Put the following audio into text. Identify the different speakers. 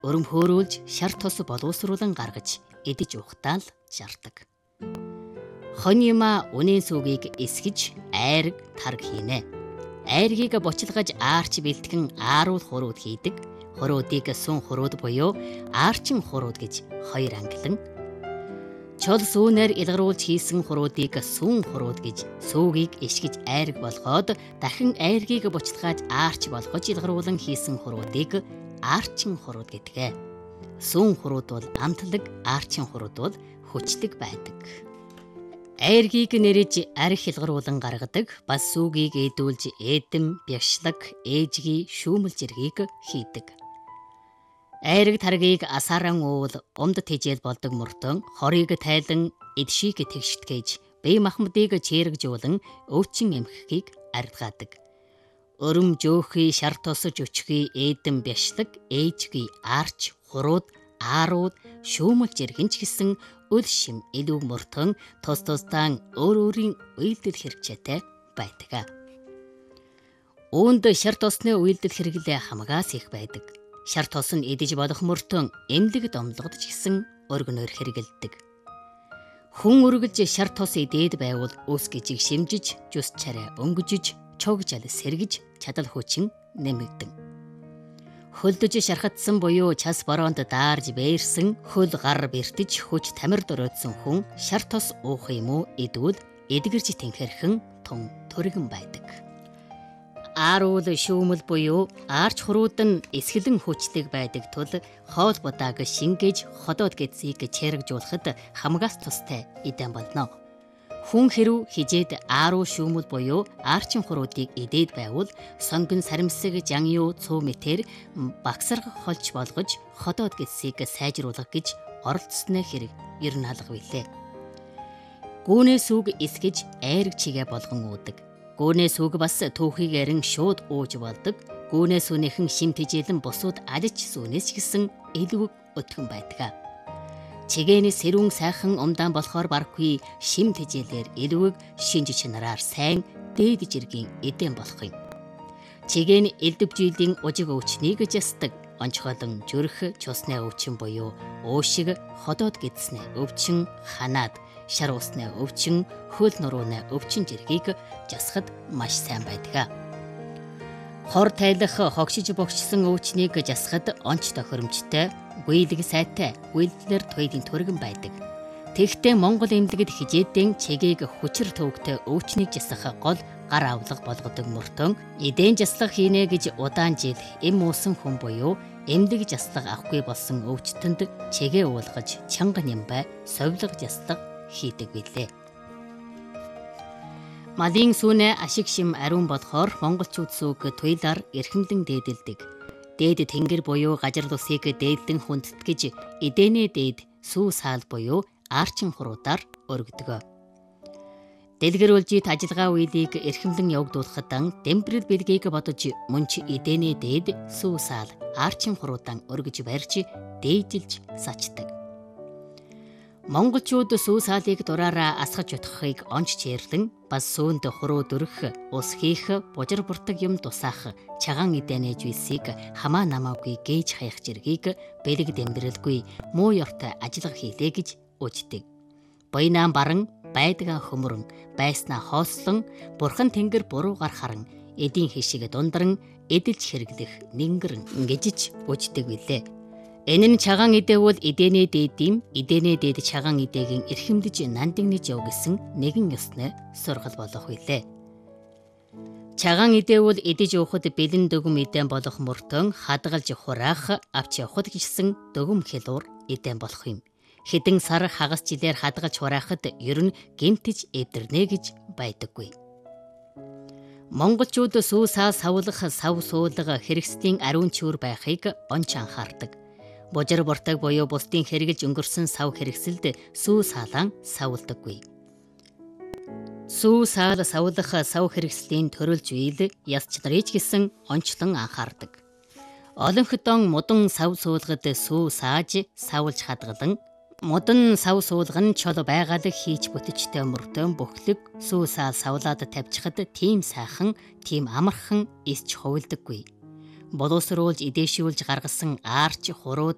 Speaker 1: өрөм хөөрүүлж шар тос боловсруулан гаргаж идэж ухтаал жардаг. Хонима үнийн сүгийг эсгэж айраг тарг хийнэ. Айргийг бочилгаж аарч бэлтгэн ааруул хурууд хийдэг. Хуруудыг сүн хурууд буюу аарчин хурууд гэж хоёр ангилан. Чол сүүнээр илгаруулж хийсэн хуруудыг сүн хурууд гэж сүүгийг эшгэж айраг болгоод дахин айргийг бочилгааж аарч болгож илгаруулан хийсэн хуруудыг аарчин хурууд гэдэг. Сүн хурууд бол амтлаг, аарчин хурууд бол хүчлэг байдаг. Айргийг нэрэж арх илгаруулан гаргадаг, бас сүүгийг ээдүүлж эдэм, бяшлаг, ээжгийн шүүмэл зэргийг хийдэг. Айраг таргийг асааран уул умд тэжээл болдог мөртөн хорийг тайлан эдшийг тэгштгэж бие махбодыг чирэгжүүлэн өвчин эмхэхийг арилгаадаг. Өрөм жөөхий шар тосож өчхий эдэм бяшлаг ээжгүй аарч хурууд аарууд шүүмэл зэргэнч гэсэн үл шим элүүг мөртөн тус тусдaan өөрийн үйлдэл хэрэгцээтэй байдаг. Үүнд шар тосны үйлдэл хэрэглээ хамгаас их байдаг. Шар тос нь идэж болох мөртөн эмнэлэг домлогдож гисэн өргөнөөр хэрэгэлдэг. Хүн үргэлж шар тос идээд байвал ус гижиг шимжиж, жүс чарай өнгөжж, чог жал сэргэж чадал хүчин нэмэгдэн. Хөлдөж шархатсан буюу час бороонд даарж бээрсэн хөл гар бэртэж хүч тамир дөрөөдсөн хүн шар тос уух юм уу идвэл эдгэрч тэнхэрхэн тун төргөн байдаг. Ааруул шүүмэл буюу аарч хурууд нь эсгэлэн хүчтэй байдаг тул хоол будааг шингээж ходоод гэдсийг чирэгжүүлэхэд хамгаас тустай идэм болно. Хүн хэрв хижээд ааруу шүүмэл буюу аарчин хуруудыг идээд байвал сонгон саримсаг жангиу цуу мэтэр багсарга холж болгож ходоод гэдсийг сайжруулах гэж оролцсны хэрэг ер нь алга билээ. Гүүнээ сүг эсгэж айраг чигээ болгон уудаг. Гүүнээ сүг бас түүхийг арин шууд ууж болдог. Гүүнээ сүнийхэн шим тэжээлэн бусууд алж сүнээс гисэн илүү өтгөн байдаг. Чигээний сэрүүн сайхан умдаан болохоор барахгүй шим тэжээлээр элвэг шинж чанараар сайн дээд жиргийн эдэм болох юм. Чигээний элдвжилийн ужиг өвчнийг жастдаг. Онцгойлон зүрх чусны өвчин буюу уушиг ходоод гэдснэ өвчин ханаад шар усны өвчин хөл нурууны өвчин жиргийг жасахад маш сайн байдаг. Хор тайлах хогшиж богчсон өвчнийг жасахад онц тохиромжтой гуйлэг сайтай үйлдэлэр туйлын төргөн байдаг. Тэгэхдээ Монгол эмнэлэгт хижээдэн чигийг хүчээр төвөгтэй өвчнийг жасах гол гар авлага болгодог мөртөн эдэн заслах хийнэ гэж удаан жил эм уусан хүн буюу эмнэлэг заслага авахгүй болсон өвчтөнд чигээ уулгаж чанга нямбай совлог заслага хийдэг билээ. Малын сүнэ ашиг шим ариун болохоор монголчууд сүг туйлаар эрхэмлэн дээдэлдэг. Дээд тэнгэр буюу гажир тусыг дээдлэн хүндэтгэж эдэнэ дээд сүү саал буюу аарчин хуруудаар өргөдөг. Дэлгэрүүлжит ажиллагаа үйлийг эрхэмлэн явагдуулахад дембрэл бэлгийг бодож мөн ч эдэнэ дээд сүү саал аарчин хуруудан өргөж барьж дээжилж сачдаг. Монголчууд сүү саалыг дураараа асгаж утгахыг онч чирлэн бас сүүнд хуруу дөрөх, ус хийх, бужир буртаг юм тусаах, чагаан идэнэж висийг хамаа намаагүй гээж хаях жиргийг бэлэг дэмбэрэлгүй муу ёртой ажиллага хийлээ гэж үждэг. Буйнаан баран, байдгаа хөмөрөн, байснаа хоослон, бурхан тэнгэр буруугаар харан, эдийн хишиг дундран, эдэлж хэрэглэх нингэрэн гэж үждэг билээ. Энэ нь чагаан идэвүүл эдэнэ дээдэм, эдэнэ дээд чагаан идэгийн эрхэмлэж нандинэж яв гэсэн нэгэн ёсны сургал болох билээ. Чагаан идэвүүл эдэж уухад бэлэн дөгөм эдэн болох мөртөн хадгалж хураах авч явахд гисэн дөгөм хэлуур эдэн болох юм. Хэдэн сар хагас жилээр хадгалж хураахад ер нь гэмтэж эвдэрнэ гэж байдаггүй. Монголчууд сүү саа савлах сав суулга хэрэгслийн ариун чүр байхыг онч анхаардаг. Бужир буртаг буюу бусдын хэрэгжилж өнгөрсөн сав хэрэгсэлд сүү саалан савладаггүй. Сүү саал савлах сав хэрэгслийн төрөлж үйл яс чанарыг гэсэн онцлон анхаардаг. Олон хөтөн мудан сав суулгад сүү сааж савлж хадгалан мудан сав суулган чол байгаад хийж бүтчтэй мөртөө бөхлөг сүү саал савлаад тавьчихад тийм сайхан, тийм амархан исч хувилдаггүй. Боловсруулж идээшүүлж гаргасан аарч хурууд